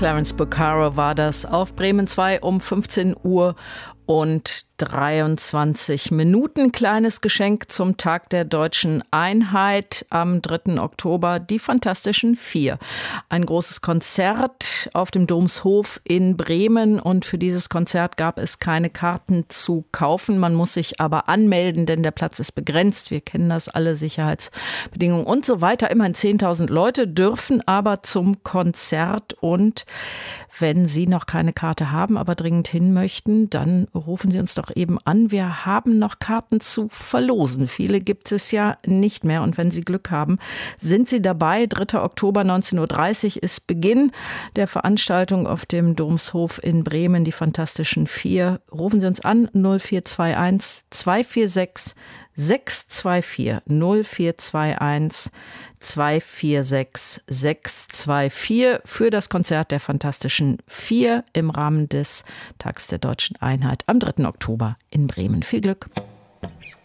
Clarence Bucaro war das auf Bremen 2 um 15 Uhr und 23 Minuten. Kleines Geschenk zum Tag der Deutschen Einheit am 3. Oktober, die Fantastischen Vier. Ein großes Konzert auf dem Domshof in Bremen und für dieses Konzert gab es keine Karten zu kaufen. Man muss sich aber anmelden, denn der Platz ist begrenzt. Wir kennen das alle, Sicherheitsbedingungen und so weiter. Immerhin 10.000 Leute dürfen aber zum Konzert und wenn Sie noch keine Karte haben, aber dringend hin möchten, dann rufen Sie uns doch eben an. Wir haben noch Karten zu verlosen. Viele gibt es ja nicht mehr. Und wenn Sie Glück haben, sind Sie dabei. 3. Oktober 19.30 Uhr ist Beginn der Veranstaltung auf dem Domshof in Bremen, die Fantastischen Vier. Rufen Sie uns an 0421 246 624 0421 246 624 für das Konzert der Fantastischen Vier im Rahmen des Tags der Deutschen Einheit am 3. Oktober in Bremen. Viel Glück!